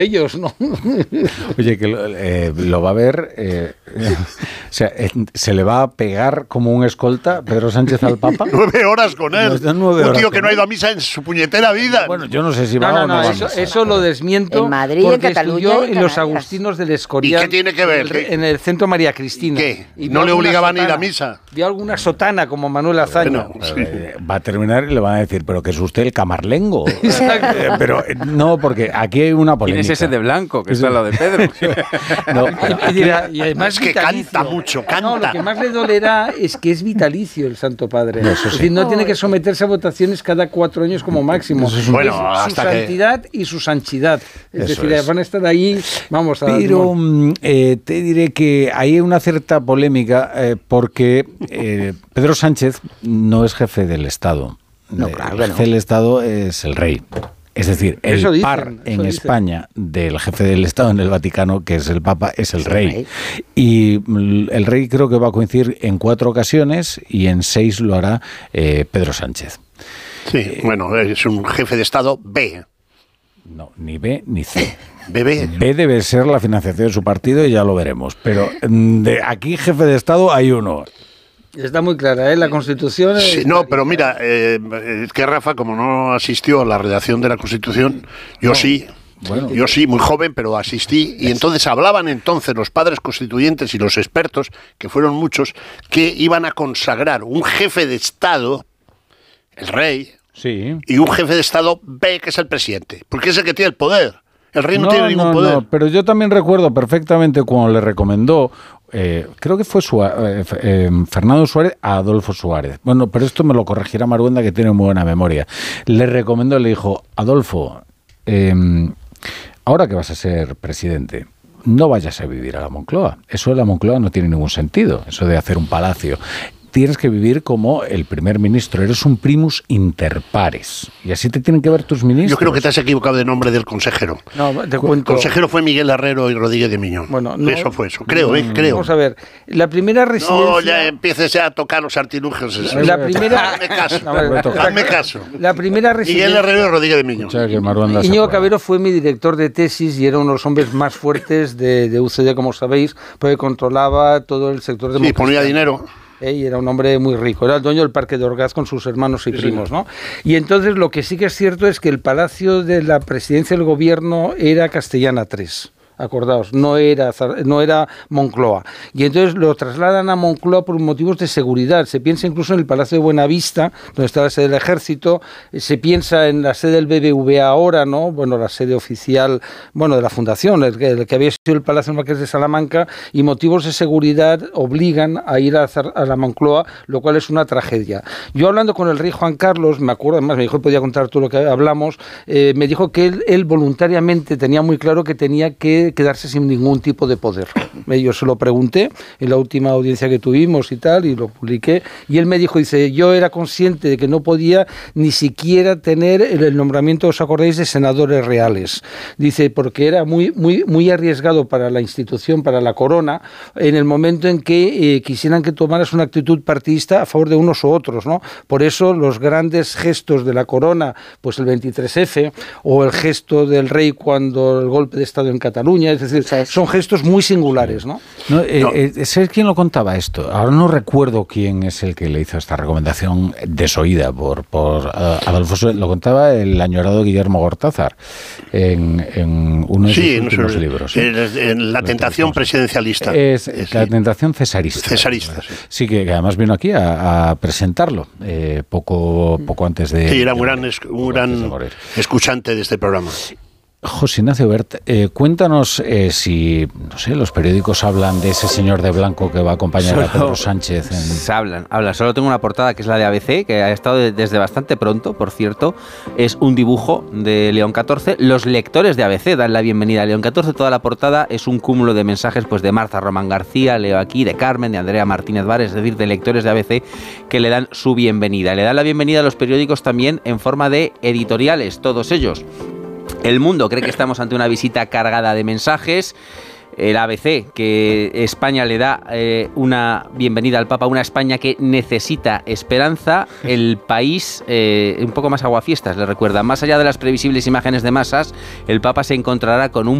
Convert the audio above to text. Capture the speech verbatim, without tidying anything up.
ellos, ¿no? Oye, que lo, eh, lo va a ver, eh, eh, o sea, eh, se le va a pegar como un escolta Pedro Sánchez al Papa. Nueve horas con él. Nueve un horas tío que no ha él. ido a misa en su puñetera vida. Bueno, yo no sé si va no, no, o no, no, va eso, a misa. eso lo desmiento. En Madrid, porque en Cataluña estudió y en en los Canarias. Agustinos del Escorial. ¿Y qué tiene que ver? En el, en el centro María Cristina. ¿Qué? Y ¿No vio le alguna obligaban a ir a sotana. misa? Vio alguna sotana como Manuel Azaña. Bueno, Pero, eh, va a terminar y le van a decir, pero que es usted el camarlengo. Eh, pero eh, no, porque aquí hay una polémica. ¿Quién es ese de blanco que está al lado de Pedro? No, Y, dirá, y además Es que vitalicio. canta mucho, canta. No, lo que más le dolerá es que es vitalicio el Santo Padre. No, eso es sí. decir, no tiene que someterse a votaciones cada cuatro años como máximo. Eso es un- Bueno, su hasta que- santidad y su sanchidad. Es Eso decir, es. van a estar ahí, vamos a... Pero mm, eh, te diré que hay una cierta polémica eh, porque eh, Pedro Sánchez no es jefe del Estado. No, Eh, claro el que jefe no. del Estado es el rey. Es decir, el Eso dicen, par eso en dicen. España del jefe del Estado en el Vaticano, que es el Papa, es el Es el rey. rey. Y mm, el rey creo que va a coincidir en cuatro ocasiones y en seis lo hará eh, Pedro Sánchez. Sí, bueno, es un jefe de Estado B. No, ni B ni C. Bebé. B debe ser la financiación de su partido y ya lo veremos. Pero mm, de aquí jefe de Estado hay uno. Está muy clara, ¿eh? La Constitución... es Sí, no, pero clarita. mira, eh, es que Rafa, como no asistió a la redacción de la Constitución, yo sí. Bueno. Yo sí, muy joven, pero asistí. Y entonces hablaban entonces los padres constituyentes y los expertos, que fueron muchos, que iban a consagrar un jefe de Estado, el rey, Sí. y un jefe de Estado B, que es el presidente. Porque es el que tiene el poder. El rey no, tiene ningún no, poder. no, pero yo también recuerdo perfectamente cuando le recomendó, eh, creo que fue Sua- eh, eh, Fernando Suárez a Adolfo Suárez. Bueno, pero esto me lo corregirá Maruenda, que tiene muy buena memoria. Le recomendó, le dijo, Adolfo, eh, ahora que vas a ser presidente, no vayas a vivir a la Moncloa. Eso de la Moncloa no tiene ningún sentido, eso de hacer un palacio. Tienes que vivir como el primer ministro, eres un primus inter pares. Y así te tienen que ver tus ministros. Yo creo que te has equivocado de nombre del consejero. No, te El cuento... consejero fue Miguel Herrero y Rodríguez de Miñón. Bueno, no- eso fue eso. Creo, ¿eh? Creo. Vamos a ver, la primera residencia... No, ya empieces ya a tocar los artilugios. esos. La primera... Hazme caso. No, a ver, Hazme caso. La primera Miguel residencia... Herrero y Rodríguez de Miñón. O sea, que Maruenda se Íñigo acuerda. Cabero fue mi director de tesis y era uno de los hombres más fuertes de, de U C D, como sabéis, porque controlaba todo el sector de Sí, ponía dinero. ¿eh? Y era un hombre muy rico, era el dueño del Parque de Orgaz con sus hermanos y Sí, primos, sí. ¿no? Y entonces lo que sí que es cierto es que el Palacio de la Presidencia del Gobierno era Castellana tres. Acordaos, no era, Zar- no era Moncloa. Y entonces lo trasladan a Moncloa por motivos de seguridad. Se piensa incluso en el Palacio de Buenavista, donde está la sede del Ejército. Eh, Se piensa en la sede del B B V A ahora, ¿no? Bueno, la sede oficial, bueno, de la Fundación, el que, el que había sido el Palacio Marqués de Salamanca, y motivos de seguridad obligan a ir a, Zar- a la Moncloa, lo cual es una tragedia. Yo hablando con el rey Juan Carlos, me acuerdo, además me dijo que podía contar todo lo que hablamos, eh, me dijo que él, él voluntariamente tenía muy claro que tenía que quedarse sin ningún tipo de poder. Yo se lo pregunté en la última audiencia que tuvimos y tal, y lo publiqué, y él me dijo, dice, yo era consciente de que no podía ni siquiera tener el, el nombramiento, ¿os acordáis?, de senadores reales. Dice, porque era muy, muy, muy arriesgado para la institución, para la corona, en el momento en que eh, quisieran que tomaras una actitud partidista a favor de unos u otros, ¿no? Por eso los grandes gestos de la corona, pues el veintitrés efe, o el gesto del rey cuando el golpe de Estado en Cataluña, es decir, son gestos muy singulares, ¿no? No, eh, No. eh, ¿sabes quién lo contaba esto? Ahora no recuerdo quién es el que le hizo esta recomendación desoída por, por uh, Adolfo Suárez. Lo contaba el añorado Guillermo Gortázar en, en uno de Sí, sus no últimos sé, libros. ¿sí? en, en la tentación presidencialista. Es Eh, la sí. tentación cesarista. Cesarista, sí. Sí, que, que además vino aquí a, a presentarlo eh, poco, poco antes de... Sí, era un de gran, morir, es- poco un antes de gran morir. escuchante de este programa. José Ignacio Bert, eh, cuéntanos eh, si, no sé, los periódicos hablan de ese señor de blanco que va a acompañar a Pedro Sánchez. En... Se hablan, hablan. Solo tengo una portada que es la de A B C, que ha estado de- desde bastante pronto, por cierto. Es un dibujo de León catorce. Los lectores de A B C dan la bienvenida a León catorce. Toda la portada es un cúmulo de mensajes pues de Marta Román García, Leo aquí, de Carmen, de Andrea Martínez Vares, es decir, de lectores de A B C que le dan su bienvenida. Le dan la bienvenida a los periódicos también en forma de editoriales, todos ellos. El Mundo cree que estamos ante una visita cargada de mensajes. El A B C, que España le da eh, una bienvenida al Papa, una España que necesita esperanza. El País, eh, un poco más aguafiestas, le recuerda. Más allá de las previsibles imágenes de masas, el Papa se encontrará con un